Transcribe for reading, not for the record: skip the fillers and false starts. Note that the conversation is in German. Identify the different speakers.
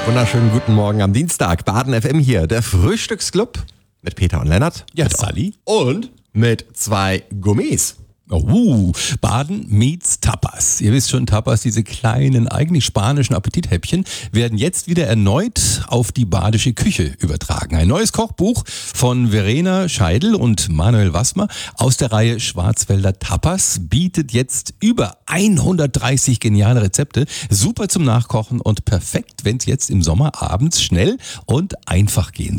Speaker 1: Wunderschönen guten Morgen am Dienstag. Baden FM hier, der Frühstücksclub mit Peter und Lennart.
Speaker 2: Ja, Sally.
Speaker 1: Und mit zwei Gummis.
Speaker 2: Baden meets Tapas. Ihr wisst schon, Tapas, diese kleinen, eigentlich spanischen Appetithäppchen, werden jetzt wieder erneut auf die badische Küche übertragen. Ein neues Kochbuch von Verena Scheidel und Manuel Wassmer aus der Reihe Schwarzwälder Tapas bietet jetzt über 130 geniale Rezepte. Super zum Nachkochen und perfekt, wenn es jetzt im Sommer abends schnell und einfach gehen